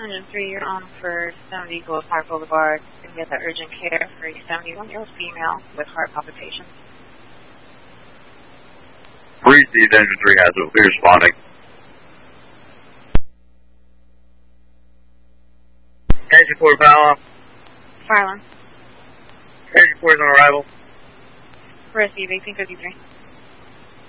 Engine 3, you're on for 70 Gold Park Boulevard. You can get the urgent care for a 71-year-old female with heart palpitations. Breeze, Engine 3 has it. We're responding. Engine 4 power. Fire alarm. Engine 4 is on arrival. Rescue 1853.